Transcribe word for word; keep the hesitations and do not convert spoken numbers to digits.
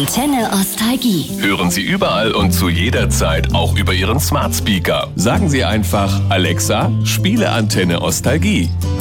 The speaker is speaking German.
Antenne Ostalgie. Hören Sie überall und zu jeder Zeit, auch über Ihren Smart Speaker. Sagen Sie einfach, Alexa, spiele Antenne Ostalgie.